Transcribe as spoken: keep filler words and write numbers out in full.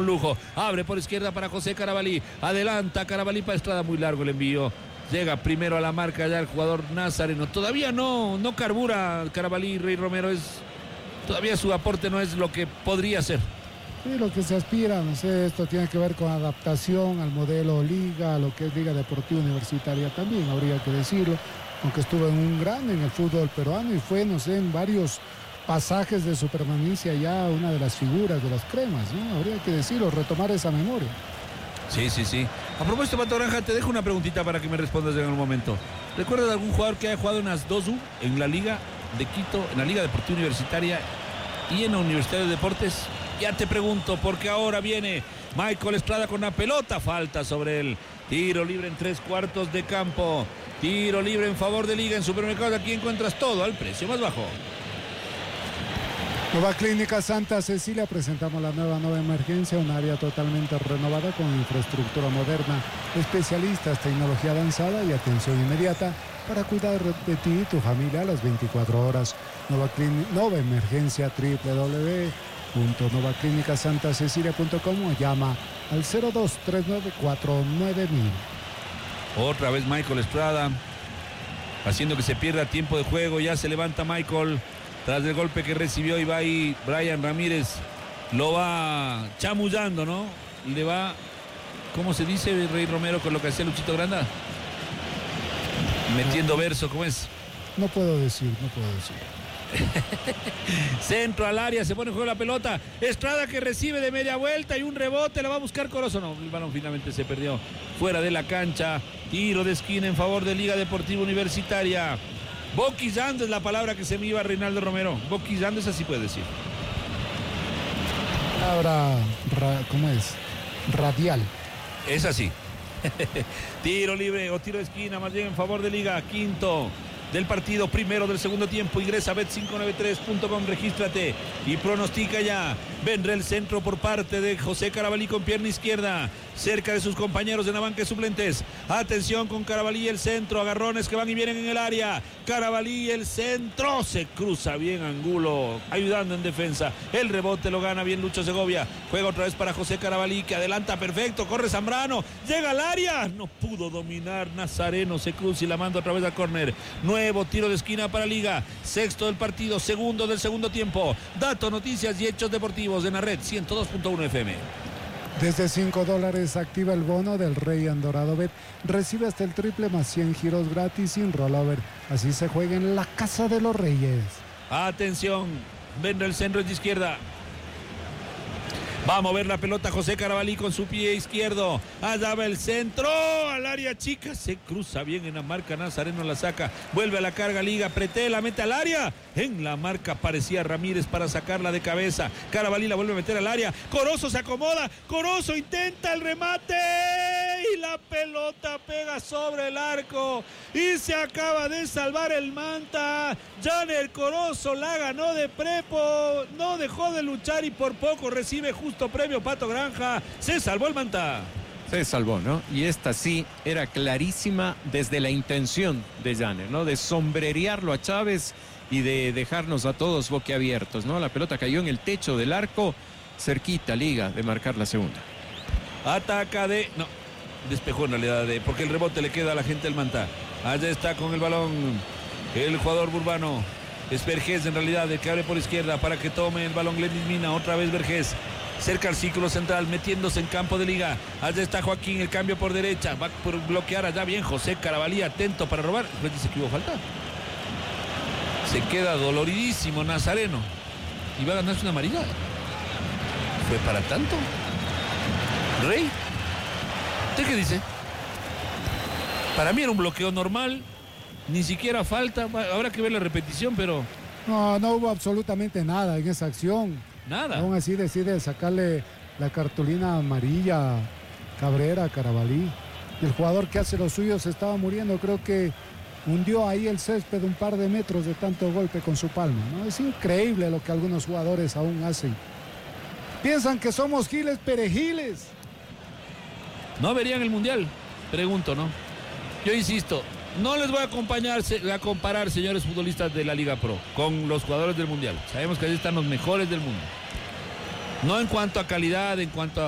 lujo. Abre por izquierda para José Carabalí. Adelanta Carabalí para Estrada, muy largo el envío. Llega primero a la marca ya el jugador Nazareno. Todavía no, no carbura Carabalí. Rey Romero es... Todavía su aporte no es lo que podría ser. Sí, lo que se aspira, no sé, esto tiene que ver con adaptación al modelo Liga, a lo que es Liga Deportiva Universitaria también, habría que decirlo, aunque estuvo en un grande en el fútbol peruano y fue, no sé, en varios pasajes de su permanencia ya una de las figuras de las cremas, ¿no? Habría que decirlo, retomar esa memoria. Sí, sí, sí. A propósito, Pato Granja, te dejo una preguntita para que me respondas en algún momento. ¿Recuerdas algún jugador que haya jugado en las dos U, en la Liga de Quito, en la Liga Deportiva Universitaria y en la Universidad de Deportes? Ya te pregunto, porque ahora viene Michael Estrada con la pelota, falta sobre él. Tiro libre en tres cuartos de campo. Tiro libre en favor de Liga. En Supermercados aquí encuentras todo al precio más bajo. Nueva Clínica Santa Cecilia, presentamos la nueva nueva emergencia, un área totalmente renovada con infraestructura moderna, especialistas, tecnología avanzada y atención inmediata para cuidar de ti y tu familia a las veinticuatro horas. Nueva, Clínica, nueva emergencia, doble u doble u doble u punto nova clínica santa cecilia punto com o llama al cero dos tres nueve cuatro nueve mil. Otra vez Michael Estrada, haciendo que se pierda tiempo de juego. Ya se levanta Michael tras el golpe que recibió y va ahí Brian Ramírez. Lo va chamullando, ¿no? Le va, ¿cómo se dice, Rey Romero, con lo que hacía Luchito Granda? Metiendo verso, ¿cómo es? No puedo decir, no puedo decir. Centro al área, se pone en juego la pelota. Estrada que recibe de media vuelta y un rebote, la va a buscar Corozo. No, el balón finalmente se perdió fuera de la cancha. Tiro de esquina en favor de Liga Deportiva Universitaria. Boquillando es la palabra que se me iba a Reinaldo Romero. Boquillando, esa sí puede decir. Palabra, ra, ¿cómo es? Radial. Es así. Tiro libre o tiro de esquina, más bien en favor de Liga. Quinto del partido, primero del segundo tiempo. Ingresa a bet cinco nueve tres punto com, regístrate y pronostica ya. Vendrá el centro por parte de José Carabalí con pierna izquierda, cerca de sus compañeros en la banca de suplentes. Atención con Carabalí, el centro, agarrones que van y vienen en el área. Carabalí, el centro, se cruza bien Angulo, ayudando en defensa. El rebote lo gana bien Lucho Segovia. Juega otra vez para José Carabalí, que adelanta perfecto, corre Zambrano, llega al área, no pudo dominar Nazareno, se cruza y la manda otra vez a córner. Nuevo tiro de esquina para Liga, sexto del partido, segundo del segundo tiempo. Datos, noticias y hechos deportivos en la red ciento dos punto uno F M. Desde cinco dólares activa el bono del Rey Andorado Bet. Recibe hasta el triple más cien giros gratis sin rollover. Así se juega en la Casa de los Reyes. Atención, vendrá el centro de izquierda. Va a mover la pelota José Carabalí con su pie izquierdo. Allá va el centro al área chica. Se cruza bien en la marca. Nazareno la saca. Vuelve a la carga Liga. Preté, la mete al área. En la marca parecía Ramírez para sacarla de cabeza. Carabalí la vuelve a meter al área. Corozo se acomoda. Corozo intenta el remate. Y la pelota pega sobre el arco. Y se acaba de salvar el Manta. Janer Corozo la ganó de prepo. No dejó de luchar y por poco recibe justo premio Pato Granja. Se salvó el Manta. Se salvó, ¿no? Y esta sí era clarísima desde la intención de Janer, ¿no? De sombrerearlo a Chávez y de dejarnos a todos boquiabiertos, ¿no? La pelota cayó en el techo del arco, cerquita Liga de marcar la segunda. Ataca de... No, despejó en realidad de... Porque el rebote le queda a la gente del Manta. Allá está con el balón el jugador Burbano. Es Vergés en realidad el que abre por izquierda para que tome el balón Glenis Mina. Otra vez Vergés. Cerca al círculo central, metiéndose en campo de Liga. Allá está Joaquín, el cambio por derecha. Va por bloquear allá bien José Carabalí, atento para robar. Pues dice que hubo falta. Se queda doloridísimo Nazareno. Y va a ganarse una amarilla. ¿Fue para tanto? Rey, ¿usted qué dice? Para mí era un bloqueo normal. Ni siquiera falta. Habrá que ver la repetición, pero... No, no hubo absolutamente nada en esa acción. Nada. Aún así decide sacarle la cartulina amarilla Cabrera a Carabalí. El jugador que hace lo suyo se estaba muriendo. Creo que hundió ahí el césped un par de metros de tanto golpe con su palma, ¿no? Es increíble lo que algunos jugadores aún hacen. Piensan que somos giles perejiles. ¿No verían el Mundial? Pregunto, ¿no? Yo insisto, no les voy a, acompañarse, a comparar, señores futbolistas de la Liga Pro, con los jugadores del Mundial. Sabemos que ahí están los mejores del mundo. No en cuanto a calidad, en cuanto a